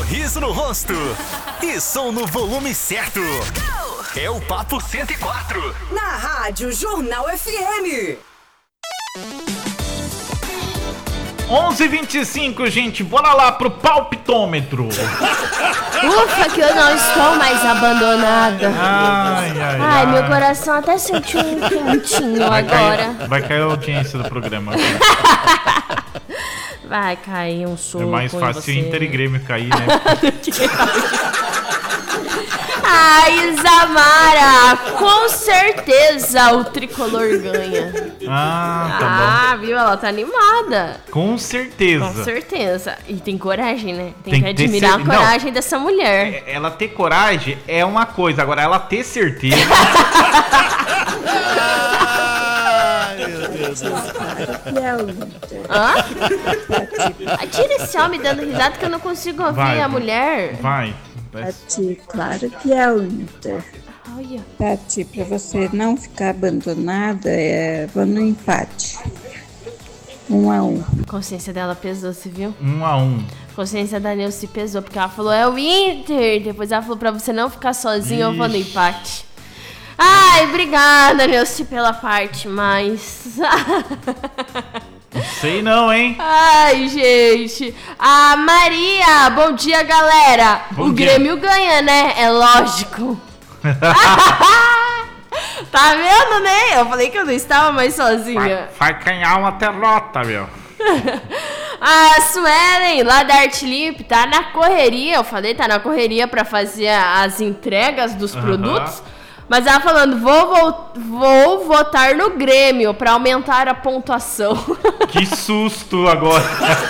sorriso no rosto e som no volume certo. É o Papo 104. Na Rádio Jornal FM. 11h25, gente, bora lá pro palpitômetro. Ufa, que eu não estou mais abandonada. Ai, meu coração até sentiu um quentinho agora. Vai cair a audiência do programa. Vai cair um soco. É mais fácil Inter e Grêmio cair, né? Ai, Isamara, com certeza o tricolor ganha. Tá bom. Viu? Ela tá animada. Com certeza. Com certeza. E tem coragem, né? Tem que admirar a coragem dessa mulher. Ela ter coragem é uma coisa, agora ela ter certeza. Ai, meu Deus do céu. Hã? Tira esse homem dando risada que eu não consigo ouvir a mulher. Vai. Tati, claro que é o Inter. Olha. Tati, pra você não ficar abandonada, vou no empate. 1-1. A consciência dela pesou, você viu? 1-1. A consciência da Nilce pesou, porque ela falou, é o Inter. Depois ela falou, pra você não ficar sozinha, eu vou no empate. Ai, obrigada, Nilce, pela parte, mas... Não sei não, hein? Ai, gente. Maria, bom dia, galera. Bom dia. Grêmio ganha, né? É lógico. Tá vendo, né? Eu falei que eu não estava mais sozinha. Vai ganhar uma derrota, meu. A Suelen, lá da Arte Limp, tá na correria. Eu falei, tá na correria pra fazer as entregas dos produtos. Mas ela falando, vou votar no Grêmio pra aumentar a pontuação. Que susto agora.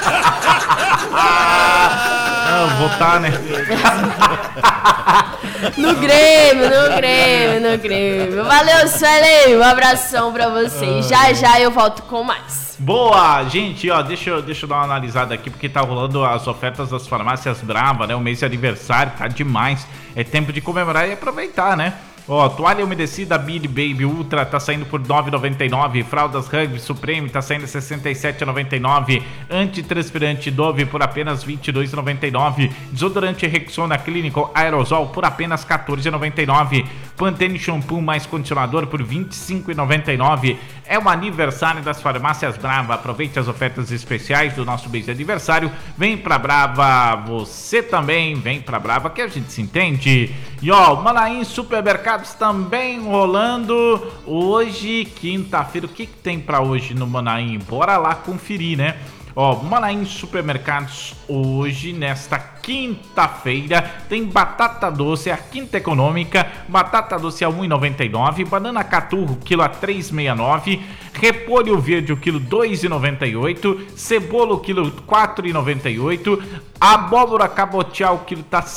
Não, votar, né? No Grêmio. Valeu, Suelen. Um abração pra vocês. Já eu volto com mais. Boa, gente, ó, deixa eu dar uma analisada aqui, porque tá rolando as ofertas das farmácias Brava, né? O mês de aniversário, tá demais. É tempo de comemorar e aproveitar, né? Ó, toalha umedecida Billy Baby Ultra tá saindo por R$ 9,99. Fraldas Huggy Supreme tá saindo R$ 67,99. Antitranspirante Dove por apenas R$ 22,99. Desodorante Rexona Clinical Aerosol por apenas R$ 14,99. Pantene Shampoo mais condicionador por R$ 25,99. É o aniversário das farmácias Brava. Aproveite as ofertas especiais do nosso mês de aniversário. Vem pra Brava, você também vem pra Brava, que a gente se entende. E ó, Manaim Supermercados também rolando hoje, quinta-feira. O que tem pra hoje no Manaim? Bora lá conferir, né? Ó, Manaim Supermercados hoje, nesta quinta-feira, tem batata doce, a quinta econômica, batata doce a R$ 1,99, banana caturro, quilo a R$ 3,69, repolho verde, o quilo R$ 2,98, cebola, o quilo R$ 4,98, abóbora cabotial, o quilo tá R$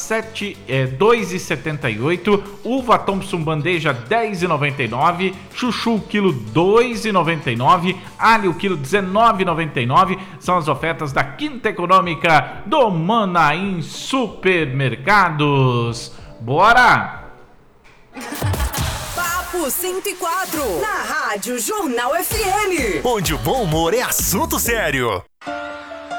2,78, uva Thompson bandeja R$ 10,99, chuchu, o quilo R$ 2,99, alho, o quilo R$ 19,99, são as ofertas da quinta econômica do Manaim Supermercados. Bora! Papo 104, na Rádio Jornal FM. Onde o bom humor é assunto sério.